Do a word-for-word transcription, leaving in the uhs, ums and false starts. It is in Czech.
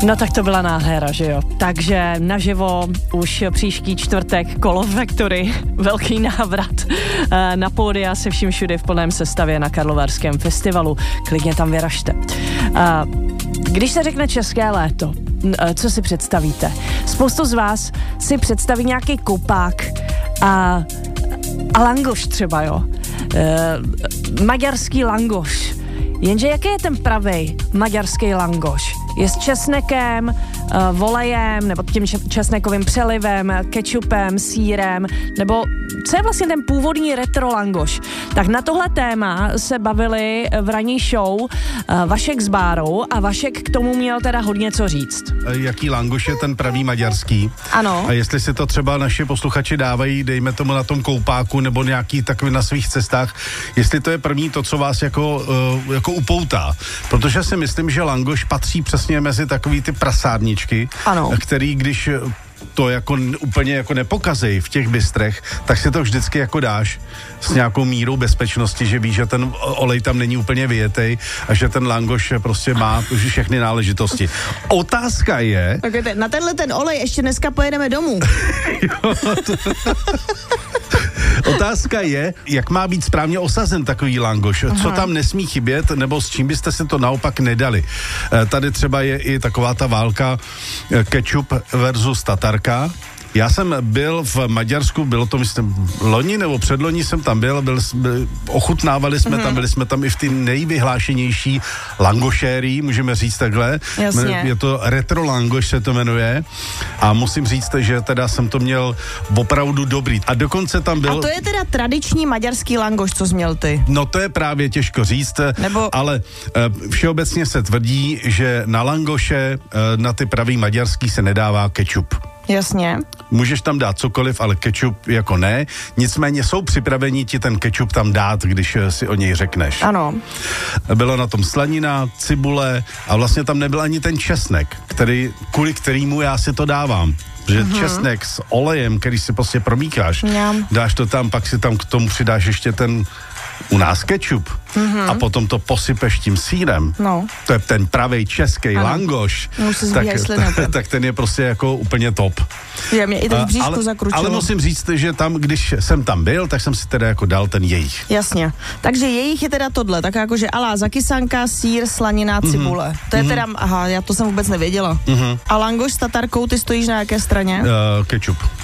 No tak to byla nádhera, že jo. Takže naživo už příští čtvrtek Kolo Factory, velký návrat na pódia se vším všude v plném sestavě na Karlovarském festivalu. Klidně tam vyražte. Když se řekne české léto, co si představíte? Spoustu z vás si představí nějaký koupák a, a langoš třeba, jo. E, maďarský langoš. Jenže jaký je ten pravej maďarský langoš? Je s česnekem, uh, volejem, nebo tím česnekovým přelivem, kečupem, sýrem, nebo co je vlastně ten původní retro langoš? Tak na tohle téma se bavili v ranní show uh, Vašek s Bárou a Vašek k tomu měl teda hodně co říct. Jaký langoš je ten pravý maďarský? Ano. A jestli si to třeba naši posluchači dávají, dejme tomu na tom koupáku nebo nějaký takový na svých cestách, jestli to je první to, co vás jako, uh, jako upoutá. Protože si myslím, že langoš patří přesně mezi takový ty prasárničky, ano. který když to jako úplně jako nepokazej v těch bystrech, tak si to vždycky jako dáš s nějakou mírou bezpečnosti, že víš, že ten olej tam není úplně vyjetej a že ten langoš prostě má už všechny náležitosti. Otázka je... Okay, na tenhle ten olej ještě dneska pojedeme domů. Jo, to... Otázka je, jak má být správně osazen takový langoš, co tam nesmí chybět, nebo s čím byste si to naopak nedali. Tady třeba je i taková ta válka kečup versus tatarka. Já jsem byl v Maďarsku, bylo to myslím loni nebo předloni jsem tam byl, byl, byl ochutnávali jsme mm-hmm. tam, byli jsme tam i v ty nejvyhlášenější langošérii, můžeme říct takhle. Jasně. Je to retro langoš se to jmenuje a musím říct, že teda jsem to měl opravdu dobrý. A dokonce tam byl... A to je teda tradiční maďarský langoš, co jsi měl ty? No to je právě těžko říct, nebo... ale uh, všeobecně se tvrdí, že na langoše, uh, na ty pravý maďarský se nedává kečup. Jasně. Můžeš tam dát cokoliv, ale kečup jako ne. Nicméně jsou připraveni ti ten kečup tam dát, když si o něj řekneš. Ano. Byla na tom slanina, cibule a vlastně tam nebyl ani ten česnek, který, kvůli kterému já si to dávám. Že mm-hmm. česnek s olejem, který si prostě promíkáš, Mňam. dáš to tam, pak si tam k tomu přidáš ještě ten u nás kečup mm-hmm. a potom to posypeš tím sýrem. No. To je ten pravej český langoš. Tak, tak, tak ten je prostě jako úplně top. Já mě i ten v bříšku ale, zakručilo. ale musím říct, že tam, když jsem tam byl, tak jsem si teda jako dal ten jejich. Jasně. Takže jejich je teda tohle, tak jakože alá zakysanka, sýr, slanina, cibule. Mm-hmm. To je mm-hmm. teda, aha, já to jsem vůbec nevěděla. Mm-hmm. A langoš s tatarkou, ty stojíš na jaké straně? Uh, kečup.